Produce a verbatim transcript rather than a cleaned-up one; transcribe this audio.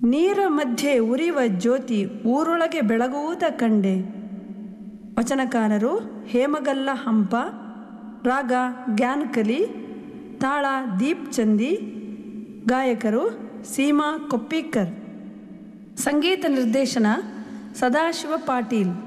ನೀರ ಮಧ್ಯೆ ಉರಿವ ಜ್ಯೋತಿ ಊರೊಳಗೆ ಬೆಳಗುವುದ ಕಂಡೆ. ವಚನಕಾರರು ಹೇಮಗಲ್ಲ ಹಂಪ, ರಾಗ ಗ್ಯಾನ್ಕಲಿ, ತಾಳ ದೀಪ್ ಚಂದಿ, ಗಾಯಕರು ಸೀಮಾ ಕೊಪ್ಪಿಕರ್, ಸಂಗೀತ ನಿರ್ದೇಶನ ಸದಾಶಿವ ಪಾಟೀಲ್.